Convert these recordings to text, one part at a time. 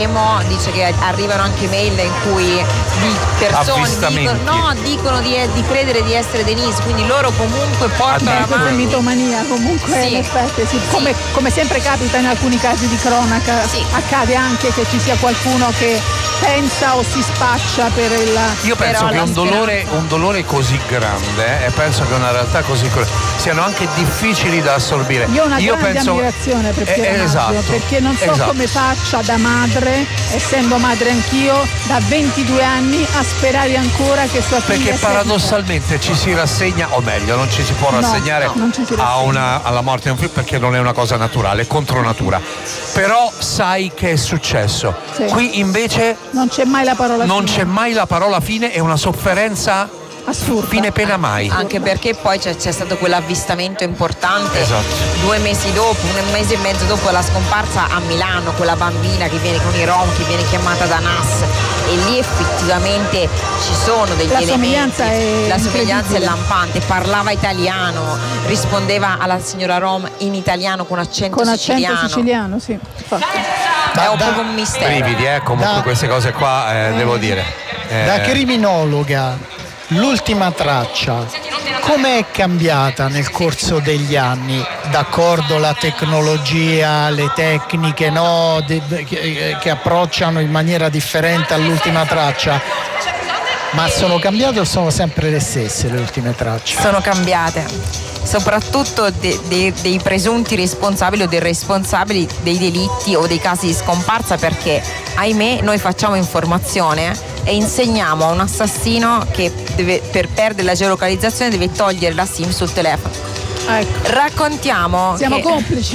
vedremo. Dice che arrivano anche mail in cui di persone dicono di credere di essere Denise, quindi loro comunque portano avanti questa mitomania comunque in effetti come sempre capita in alcuni casi di cronaca, accade anche che ci sia qualcuno che pensa o si spaccia per il... Io penso che un dolore così grande e penso che una realtà così siano anche difficili da assorbire. Io ho una grande ammirazione per Piero Maggio, perché non so come faccia da madre, essendo madre anch'io, da 22 anni a sperare ancora che sua figlia perché paradossalmente ci si rassegna, o meglio non ci si può rassegnare alla morte di un figlio, perché non è una cosa naturale, è contro natura, però sai che è successo. Qui invece non c'è mai la parola fine. C'è mai la parola fine, è una sofferenza assurda. Fine pena mai. Anche perché poi c'è stato quell'avvistamento importante 2 mesi dopo, un mese e mezzo dopo la scomparsa a Milano, quella bambina che viene con i rom, che viene chiamata da Nas, e lì effettivamente ci sono degli elementi. La somiglianza è lampante, parlava italiano, rispondeva alla signora Rom in italiano con accento siciliano, sì. È un po' un mistero. Brividi, comunque queste cose qua devo dire. Da criminologa, l'ultima traccia com'è cambiata nel corso degli anni? D'accordo, la tecnologia, le tecniche che approcciano in maniera differente all'ultima traccia, ma sono cambiate o sono sempre le stesse le ultime tracce? Sono cambiate, soprattutto dei presunti responsabili o dei responsabili dei delitti o dei casi di scomparsa, perché ahimè noi facciamo informazione e insegniamo a un assassino che per perdere la geolocalizzazione deve togliere la SIM sul telefono. Raccontiamo siamo complici.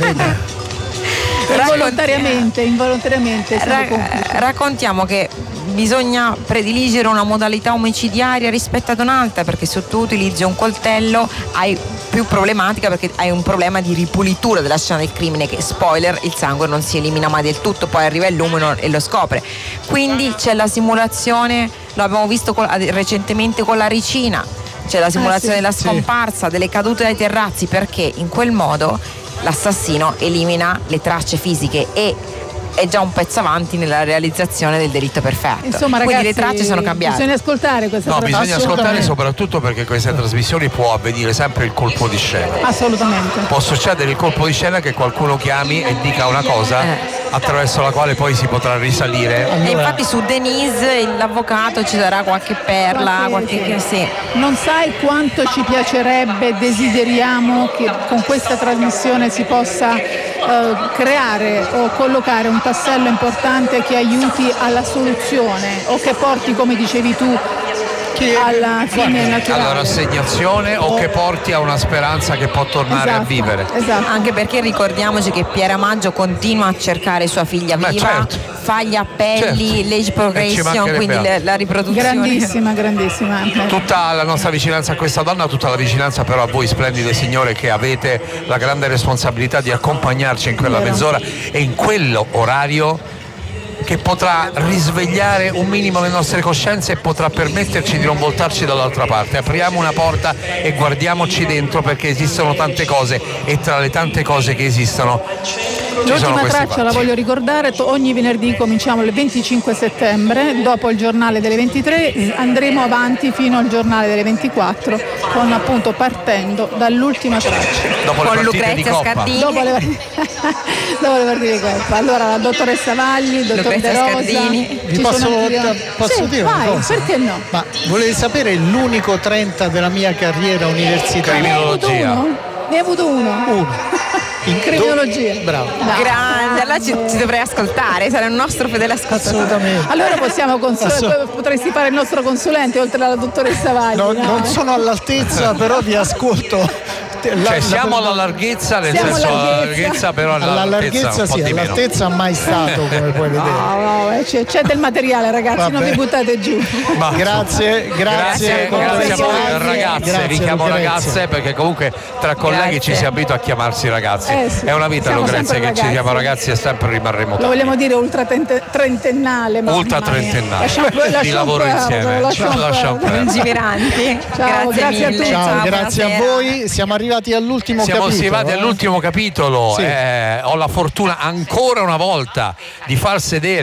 Involontariamente siamo complici. Raccontiamo che bisogna prediligere una modalità omicidiaria rispetto ad un'altra, perché se tu utilizzi un coltello hai più problematica, perché hai un problema di ripulitura della scena del crimine, che spoiler, il sangue non si elimina mai del tutto, poi arriva il lumino e lo scopre. Quindi c'è la simulazione, lo abbiamo visto recentemente con la Ricina, c'è la simulazione della scomparsa, delle cadute dai terrazzi, perché in quel modo l'assassino elimina le tracce fisiche e è già un pezzo avanti nella realizzazione del delitto perfetto. Insomma, quindi ragazzi, le tracce sono cambiate. Bisogna ascoltare questa trasmissione. Bisogna ascoltare soprattutto perché queste trasmissioni può avvenire sempre il colpo di scena. Assolutamente. Può succedere il colpo di scena che qualcuno chiami e dica una cosa attraverso la quale poi si potrà risalire. E infatti su Denise l'avvocato ci darà qualche perla, sì. Non sai quanto ci piacerebbe, desideriamo che con questa trasmissione si possa creare o collocare un tassello importante che aiuti alla soluzione o che porti, come dicevi tu, alla fine naturale, alla rassegnazione o che porti a una speranza che può tornare a vivere. Anche perché ricordiamoci che Piera Maggio continua a cercare sua figlia viva, fa gli appelli, l'age progression, quindi la riproduzione. Grandissima. Tutta la nostra vicinanza a questa donna, tutta la vicinanza però a voi splendide signore che avete la grande responsabilità di accompagnarci in quella mezz'ora e in quello orario che potrà risvegliare un minimo le nostre coscienze e potrà permetterci di non voltarci dall'altra parte. Apriamo una porta e guardiamoci dentro, perché esistono tante cose e tra le tante cose che esistono l'ultima traccia la voglio ricordare, ogni venerdì cominciamo il 25 settembre, dopo il giornale delle 23 andremo avanti fino al giornale delle 24 con appunto partendo dall'ultima traccia. Dopo con le Lucrezia Scardini. Dopo le partite di Coppa. Allora la dottoressa Valli, il dottor De Rosa. Vi posso dire una cosa? Perché no? Ma volete sapere l'unico 30 della mia carriera universitaria? Criminologia. Ne hai avuto uno? In criminologia. Bravo. Grande, allora ci dovrei ascoltare, sarà un nostro fedele ascoltatore. Assolutamente. Allora possiamo potresti fare il nostro consulente oltre alla dottoressa Valli. Non sono all'altezza, però vi ascolto. Siamo alla larghezza, nel senso alla larghezza, però alla larghezza sì, all'altezza mai stato, come puoi vedere. No, c'è del materiale, ragazzi, non vi buttate giù. Grazie a voi ragazze, richiamo ragazze perché comunque tra colleghi ci si abitua a chiamarsi ragazzi. È una vita, Lucrezia, che ci chiama ragazzi e sempre rimarremo. Lo vogliamo dire ultra trentennale, ultra trentennale di lavoro insieme. Lungiveranti. Grazie a tutti. Ciao, grazie a voi. Siamo arrivati all'ultimo capitolo. Siamo arrivati all'ultimo capitolo. Ho la fortuna ancora una volta di far sedere